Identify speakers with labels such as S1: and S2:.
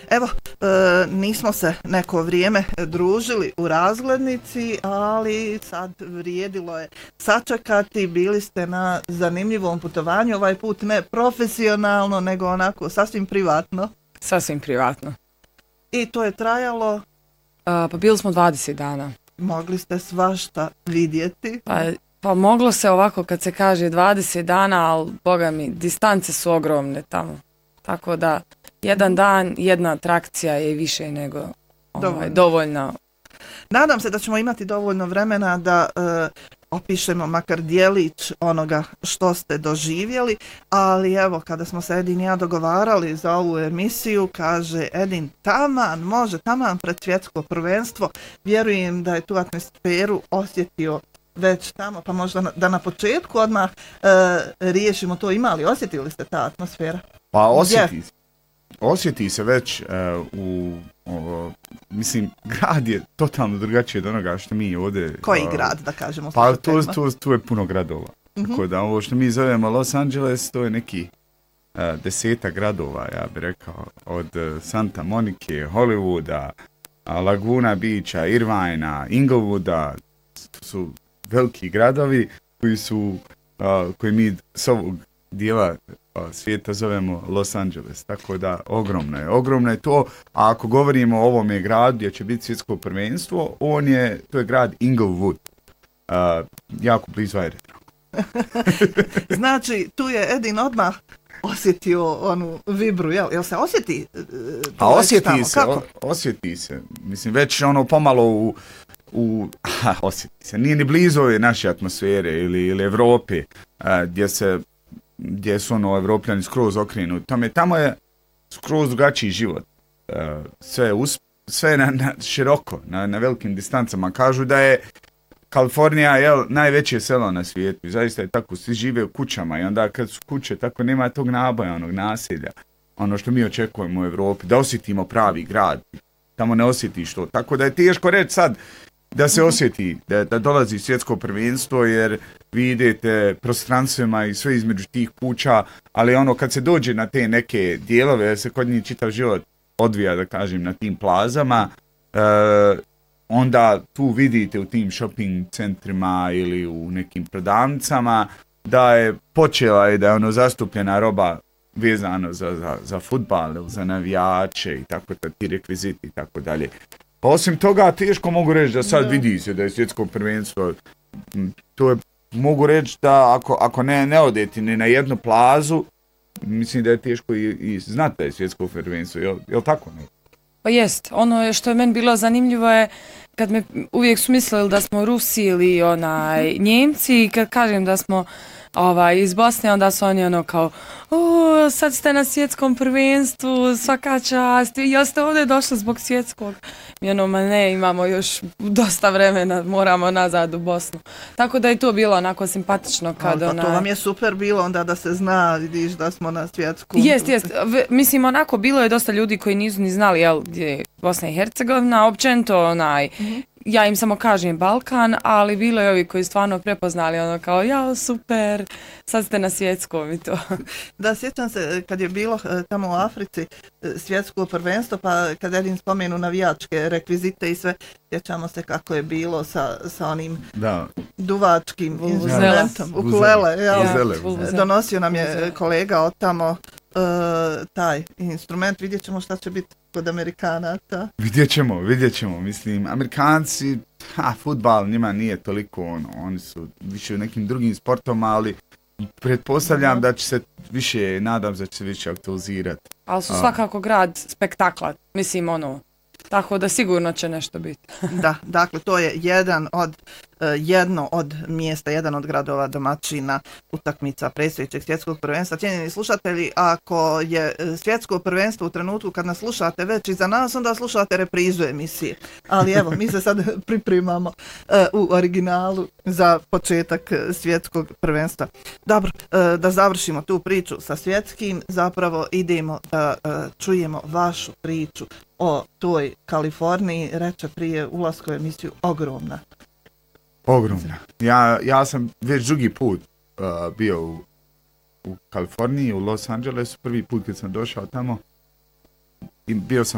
S1: Evo, nismo se neko vrijeme družili u razglednici, ali sad vrijedilo je sačekati, bili ste na zanimljivom putovanju, ovaj put ne profesionalno, nego onako sasvim privatno.
S2: Sasvim privatno.
S1: I to je trajalo?
S2: Pa bili smo 20 dana.
S1: Mogli ste svašta vidjeti?
S2: Pa moglo se ovako kad se kaže 20 dana, ali boga mi, distance su ogromne tamo. Tako da jedan dan, jedna atrakcija je više nego dovoljna.
S1: Nadam se da ćemo imati dovoljno vremena da opišemo makar dijelić onoga što ste doživjeli, ali evo kada smo se Edin i ja dogovarali za ovu emisiju, kaže Edin taman pred svjetsko prvenstvo, vjerujem da je tu atmosferu osjetio već tamo, pa možda da na početku odmah riješimo to, imali, osjetili ste ta atmosfera?
S3: Pa osjeti se već mislim, grad je totalno drugačiji od onoga što mi ovdje...
S1: Koji grad, da kažemo?
S3: Pa tu je puno gradova. Tako da ovo što mi zovemo Los Angeles, to je neki 10 gradova, ja bih rekao, od Santa Monike, Hollywooda, Laguna Beacha, Irvina, Inglewooda, to su veliki gradovi koji mi s ovog dijela svijeta zovemo Los Angeles, tako da ogromno je to, a ako govorimo o ovome gradu gdje će biti svjetsko prvenstvo, to je grad Inglewood, jako blizu aerodroma.
S1: Znači, tu je Edin odmah osjetio onu vibru, jel se osjeti?
S3: Osjeti se, mislim već pomalo osjeti se, nije ni blizu ove naše atmosfere ili Evrope, gdje su Evropljani skroz okrenuti. Tamo je skroz drugačiji život. Sve na široko, na velikim distancama. Kažu da je Kalifornija najveće selo na svijetu. I zaista je tako, svi žive u kućama i onda kad su kuće, tako nema tog naboja, onog naselja. Ono što mi očekujemo u Evropi, da osjetimo pravi grad. Tamo ne osjetiš to. Tako da je teško reći sad da se osjeti da dolazi svjetsko prvenstvo, jer vi idete prostranstvima i sve između tih kuća, ali kad se dođe na te neke dijelove, jer se kod njih čitav život odvija, da kažem, na tim plazama, onda tu vidite u tim shopping centrima ili u nekim prodavnicama da je počela i da je zastupljena roba vezano za fudbal, za navijače i tako da ti rekviziti i tako dalje. Pa osim toga, teško mogu reći da sad vidi se da je svjetsko prvenstvo. To je, mogu reći da ako ne odete ni na jednu plazu, mislim da je teško i znati da je svjetsko prvenstvo. Jel tako? Ne?
S2: Pa jest. Ono što je meni bilo zanimljivo je kad me uvijek su mislili da smo Rusi ili Njemci, i kad kažem da smo iz Bosne, onda su oni kao sad ste na svjetskom prvenstvu, svaka čast, ja ste ovdje došli zbog svjetskog. I ma ne, imamo još dosta vremena, moramo nazad u Bosnu. Tako da je to bilo onako simpatično.
S1: To vam je super bilo onda da se zna, vidiš da smo na svjetskom.
S2: Jest. Mislim, onako bilo je dosta ljudi koji nisu ni znali gdje je Bosna i Hercegovina, općenito ja im samo kažem Balkan, ali bilo je ovi koji stvarno prepoznali kao super, sad ste na svjetskom i to.
S1: Da, sjećam se kad je bilo tamo u Africi svjetsko prvenstvo, pa kad Edin spomenu navijačke rekvizite i sve, sjećamo se kako je bilo sa onim duvačkim instrumentom, ukulele. Donosio nam je kolega od tamo taj instrument, vidjet ćemo šta će biti kod Amerikanaca.
S3: Vidjet ćemo, mislim, Amerikanci, fudbal njima nije toliko, oni su više u nekim drugim sportom, ali pretpostavljam da će se više, nadam se da će se više aktualizirati.
S2: Ali su svakako grad spektakla, mislim tako da sigurno će nešto biti.
S1: Da, dakle to je jedno od mjesta, jedan od gradova domaćina utakmica predstojećeg svjetskog prvenstva. Cijenjeni slušatelji, ako je svjetsko prvenstvo u trenutku kad nas slušate već iza nas, onda slušate reprizu emisije. Ali evo, mi se sad pripremamo u originalu za početak svjetskog prvenstva. Dobro, da završimo tu priču sa svjetskim, zapravo idemo da čujemo vašu priču o toj Kaliforniji, reče prije ulaska u emisiju, ogromna.
S3: Ja sam već drugi put bio u Kaliforniji, u Los Angelesu, prvi put kad sam došao tamo i bio sam